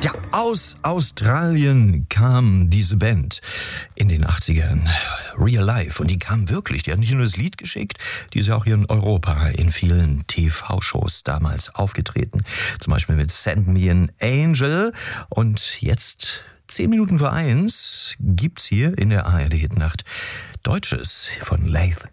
Ja, aus Australien kam diese Band in den 80ern, Real Life. Und die kam wirklich, die hat nicht nur das Lied geschickt, die ist ja auch hier in Europa in vielen TV-Shows damals aufgetreten. Zum Beispiel mit Send Me an Angel. Und jetzt, 10 Minuten vor 1, gibt's hier in der ARD-Hitnacht Deutsches von Laith